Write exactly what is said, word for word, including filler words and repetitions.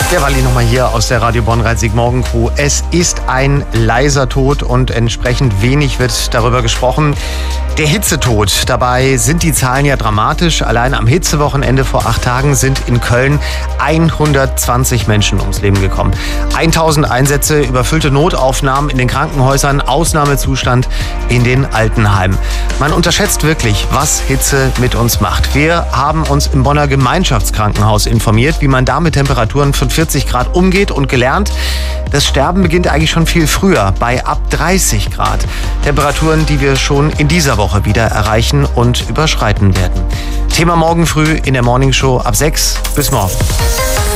Der Walli nochmal hier aus der Radio Bonn-Rhein-Sieg-Morgen-Crew. Es ist ein leiser Tod und entsprechend wenig wird darüber gesprochen. Der Hitzetod. Dabei sind die Zahlen ja dramatisch. Allein am Hitzewochenende vor acht Tagen sind in Köln hundertzwanzig Menschen ums Leben gekommen. tausend Einsätze, überfüllte Notaufnahmen in den Krankenhäusern, Ausnahmezustand in den Altenheimen. Man unterschätzt wirklich, was Hitze mit uns macht. Wir haben uns im Bonner Gemeinschaftskrankenhaus informiert, wie man da mit Temperaturen von vierzig Grad umgeht und gelernt, das Sterben beginnt eigentlich schon viel früher, bei ab dreißig Grad. Temperaturen, die wir schon in dieser Woche wieder erreichen und überschreiten werden. Thema morgen früh in der Morningshow ab sechs. Bis morgen.